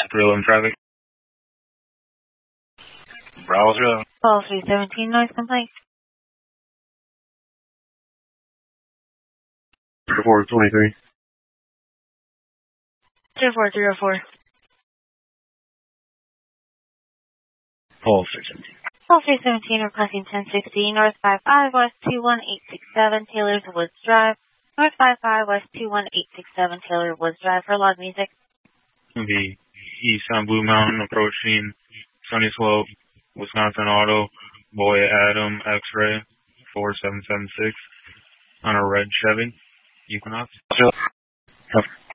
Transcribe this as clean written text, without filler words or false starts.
311 traffic. Bravo 311. Call 317, noise complaint. 423. 3404. Call 317. Call 317, requesting 1060 North 55 West 21867 Taylor's Woods Drive. North 55 West 21867 Taylor Woods Drive for log music. The east on Blue Mountain approaching Sunny Slope, Wisconsin Auto, Boy Adam X-Ray 4776 on a red Chevy Equinox. Sure.